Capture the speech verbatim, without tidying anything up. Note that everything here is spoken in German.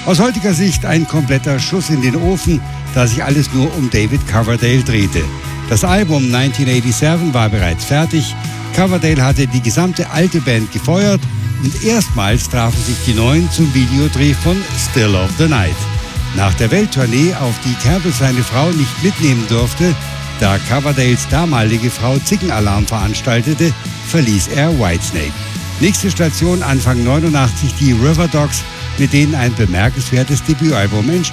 Aus heutiger Sicht ein kompletter Schuss in den Ofen, da sich alles nur um David Coverdale drehte. Das Album neunzehnhundertsiebenundachtzig war bereits fertig, Coverdale hatte die gesamte alte Band gefeuert und erstmals trafen sich die Neuen zum Videodreh von Still of the Night. Nach der Welttournee, auf die Campbell seine Frau nicht mitnehmen durfte, da Coverdales damalige Frau Zickenalarm veranstaltete, verließ er Whitesnake. Nächste Station Anfang neunundachtzig die River Dogs, mit denen ein bemerkenswertes Debütalbum entstand.